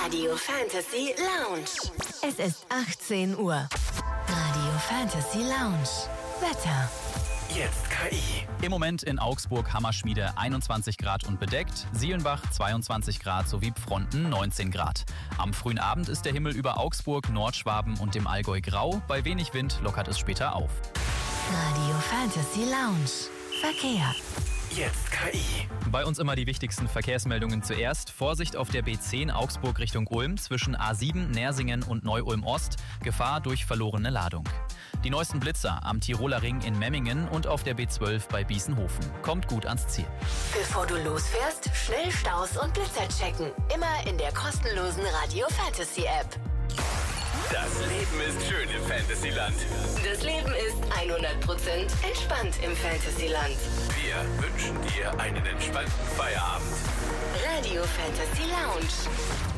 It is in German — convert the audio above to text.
Radio Fantasy Lounge. Es ist 18 Uhr. Radio Fantasy Lounge. Wetter. Jetzt KI. Im Moment in Augsburg Hammerschmiede 21 Grad und bedeckt, Sielenbach 22 Grad sowie Pfronten 19 Grad. Am frühen Abend ist der Himmel über Augsburg, Nordschwaben und dem Allgäu grau. Bei wenig Wind lockert es später auf. Radio Fantasy Lounge. Verkehr. Jetzt KI. Bei uns immer die wichtigsten Verkehrsmeldungen zuerst. Vorsicht auf der B10 Augsburg Richtung Ulm zwischen A7 Nersingen und Neu-Ulm Ost. Gefahr durch verlorene Ladung. Die neuesten Blitzer am Tiroler Ring in Memmingen und auf der B12 bei Biesenhofen. Kommt gut ans Ziel. Bevor du losfährst, schnell Staus und Blitzer checken. Immer in der kostenlosen Radio Fantasy App. Das Leben ist schön im Fantasyland. Das Leben ist 100% entspannt im Fantasyland. Wir wünschen dir einen entspannten Feierabend. Radio Fantasy Lounge.